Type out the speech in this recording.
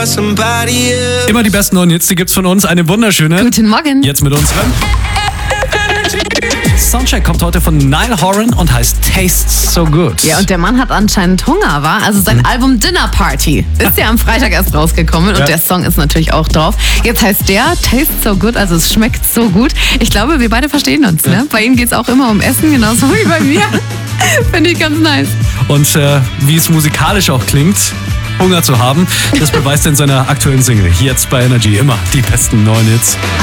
Immer die besten neuen Hits, die gibt's von uns. Eine wunderschöne. Guten Morgen. Jetzt mit unseren. Soundcheck kommt heute von Niall Horan und heißt Tastes So Good. Ja, und der Mann hat anscheinend Hunger, war? Also sein Album Dinner Party ist ja am Freitag erst rausgekommen und der Song ist natürlich auch drauf. Jetzt heißt der Tastes So Good, also es schmeckt so gut. Ich glaube, wir beide verstehen uns, ne? Bei ihm geht's auch immer um Essen, genauso wie bei mir. Finde ich ganz nice. Und wie es musikalisch auch klingt, Hunger zu haben, das beweist er in seiner aktuellen Single. Jetzt bei Energy immer die besten neuen Hits.